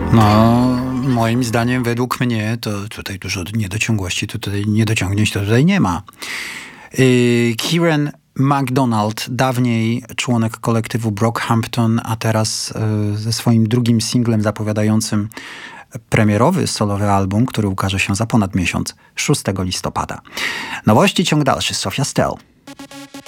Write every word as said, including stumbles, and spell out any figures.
No, moim zdaniem, według mnie, to tutaj dużo niedociągłości, tutaj niedociągnięć to tutaj nie ma. Yy, Kieran MacDonald, dawniej członek kolektywu Brockhampton, a teraz yy, ze swoim drugim singlem zapowiadającym premierowy solowy album, który ukaże się za ponad miesiąc, szóstego listopada. Nowości ciąg dalszy, Sofia Stell.